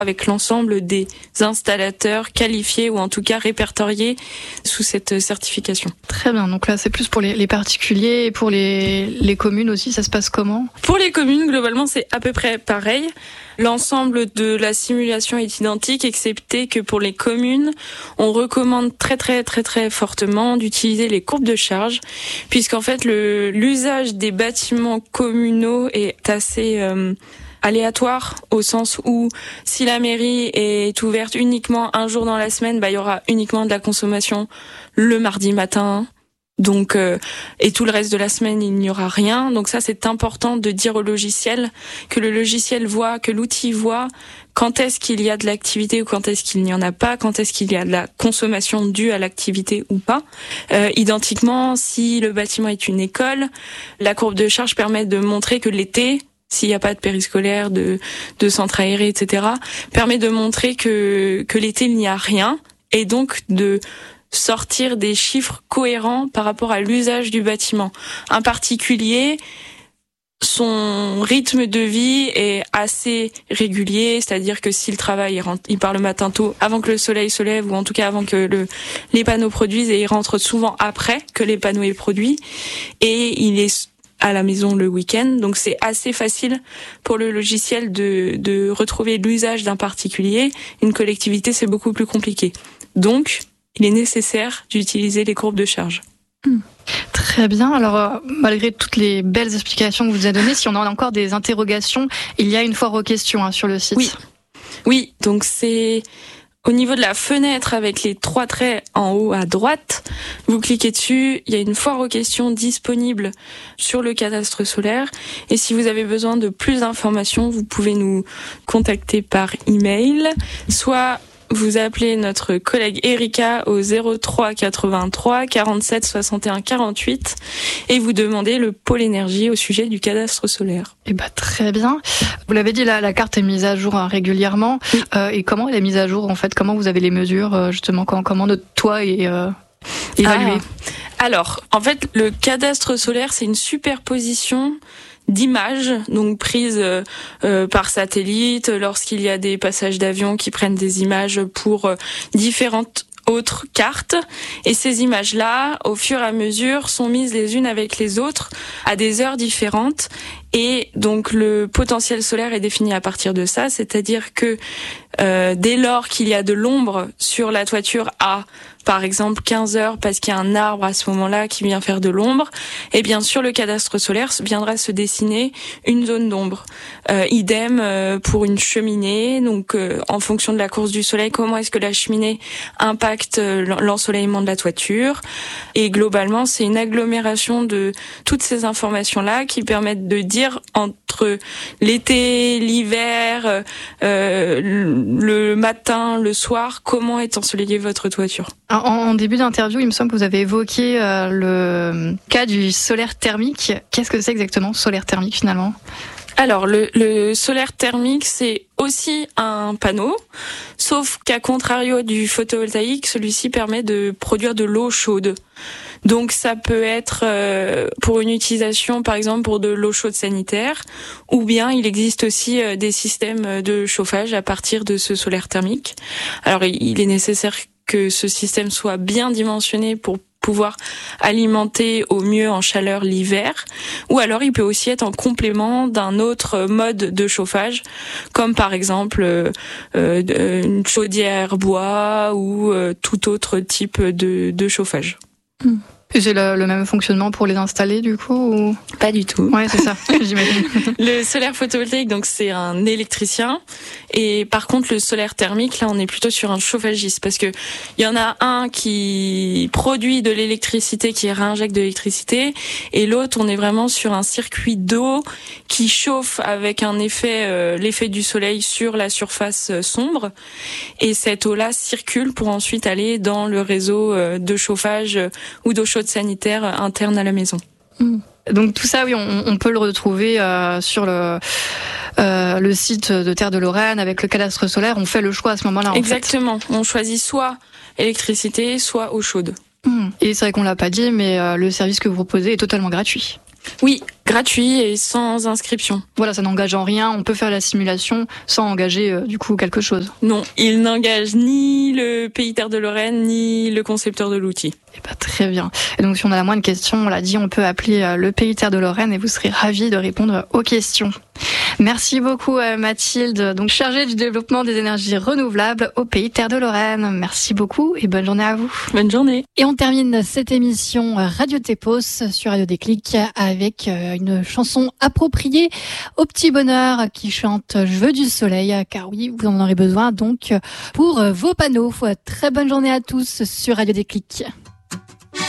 avec l'ensemble des installateurs qualifiés ou en tout cas répertoriés sous cette certification. Très bien, donc là c'est plus pour les particuliers et pour les communes aussi, ça se passe comment ? Pour les communes, globalement c'est à peu près pareil. L'ensemble de la simulation est identique, excepté que pour les communes, on recommande très fortement d'utiliser les courbes de charge, puisqu'en fait l'usage des bâtiments communaux est assez aléatoire, au sens où si la mairie est ouverte uniquement un jour dans la semaine, il y aura uniquement de la consommation le mardi matin. Donc et tout le reste de la semaine, il n'y aura rien. Donc ça, c'est important de dire au logiciel, que le logiciel voit, que l'outil voit quand est-ce qu'il y a de l'activité ou quand est-ce qu'il n'y en a pas, quand est-ce qu'il y a de la consommation due à l'activité ou pas. Identiquement, si le bâtiment est une école, la courbe de charge permet de montrer que l'été, s'il n'y a pas de périscolaire, de centre aéré, etc., permet de montrer que l'été, il n'y a rien, et donc de sortir des chiffres cohérents par rapport à l'usage du bâtiment. Un particulier, son rythme de vie est assez régulier, c'est-à-dire que s'il travaille, il part le matin tôt, avant que le soleil se lève, ou en tout cas avant que les panneaux produisent, et il rentre souvent après que les panneaux aient produit, et il est à la maison le week-end, donc c'est assez facile pour le logiciel de retrouver l'usage d'un particulier. Une collectivité, c'est beaucoup plus compliqué. Donc, il est nécessaire d'utiliser les courbes de charge. Très bien. Alors, malgré toutes les belles explications que vous avez données, si on a encore des interrogations, il y a une foire aux questions sur le site. Oui, donc c'est au niveau de la fenêtre avec les 3 traits en haut à droite. Vous cliquez dessus, il y a une foire aux questions disponible sur le cadastre solaire. Et si vous avez besoin de plus d'informations, vous pouvez nous contacter par email, soit vous appelez notre collègue Erika au 03 83 47 61 48 et vous demandez le pôle énergie au sujet du cadastre solaire. Très bien. Vous l'avez dit, la carte est mise à jour régulièrement. Oui. Et comment elle est mise à jour en fait ? Comment vous avez les mesures justement ? Comment notre toit est évalué ? Alors, en fait, le cadastre solaire, c'est une superposition d'images, donc prises par satellite, lorsqu'il y a des passages d'avions qui prennent des images pour différentes autres cartes. Et ces images-là, au fur et à mesure, sont mises les unes avec les autres à des heures différentes. Et donc le potentiel solaire est défini à partir de ça, c'est-à-dire que dès lors qu'il y a de l'ombre sur la toiture à, par exemple, 15 heures, parce qu'il y a un arbre à ce moment-là qui vient faire de l'ombre, et bien sûr le cadastre solaire viendra se dessiner une zone d'ombre. Idem pour une cheminée, donc en fonction de la course du soleil, comment est-ce que la cheminée impacte l'ensoleillement de la toiture. Et globalement, c'est une agglomération de toutes ces informations-là qui permettent de dire entre l'été, l'hiver, le matin, le soir, comment est ensoleillée votre toiture. En début d'interview, il me semble que vous avez évoqué le cas du solaire thermique. Qu'est-ce que c'est exactement, solaire thermique finalement ? Alors, le solaire thermique, c'est aussi un panneau, sauf qu'à contrario du photovoltaïque, celui-ci permet de produire de l'eau chaude. Donc ça peut être pour une utilisation, par exemple, pour de l'eau chaude sanitaire, ou bien il existe aussi des systèmes de chauffage à partir de ce solaire thermique. Alors il est nécessaire que ce système soit bien dimensionné pour pouvoir alimenter au mieux en chaleur l'hiver, ou alors il peut aussi être en complément d'un autre mode de chauffage, comme par exemple une chaudière bois ou tout autre type de chauffage. Et c'est le même fonctionnement pour les installer du coup ou... Pas du tout. Ouais, c'est ça, j'imagine. Le solaire photovoltaïque, donc c'est un électricien, et par contre le solaire thermique, là on est plutôt sur un chauffagiste, parce que il y en a un qui produit de l'électricité, qui réinjecte de l'électricité, et l'autre on est vraiment sur un circuit d'eau qui chauffe avec un effet, l'effet du soleil sur la surface sombre, et cette eau-là circule pour ensuite aller dans le réseau de chauffage ou d'eau chaude sanitaire interne à la maison. Donc tout ça, oui, on peut le retrouver sur le site de Terre de Lorraine avec le cadastre solaire. On fait le choix à ce moment-là. Exactement. On choisit soit électricité, soit eau chaude. Et c'est vrai qu'on l'a pas dit, mais le service que vous proposez est totalement gratuit. Oui, Gratuit et sans inscription. Voilà, ça n'engage en rien. On peut faire la simulation sans engager du coup quelque chose. Non, il n'engage ni le Pays Terre de Lorraine ni le concepteur de l'outil. Très bien. Et donc si on a la moindre question, on l'a dit, on peut appeler le Pays Terre de Lorraine et vous serez ravis de répondre aux questions. Merci beaucoup Mathilde, donc chargée du développement des énergies renouvelables au Pays Terre de Lorraine. Merci beaucoup et bonne journée à vous. Bonne journée. Et on termine cette émission Radio Tepos sur Radio Déclic avec une chanson appropriée au petit bonheur qui chante Je veux du soleil, car oui, vous en aurez besoin donc pour vos panneaux. Très bonne journée à tous sur Radio Déclic.